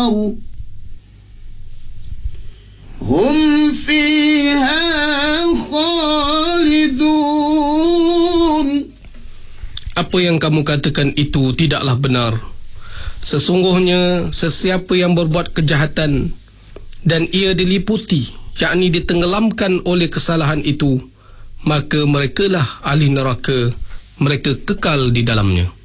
النار هم فيها خالدون. Apa yang kamu katakan itu tidaklah benar. Sesungguhnya sesiapa yang berbuat kejahatan dan ia diliputi, yakni ditenggelamkan oleh kesalahan itu, maka merekalah ahli neraka, mereka kekal di dalamnya.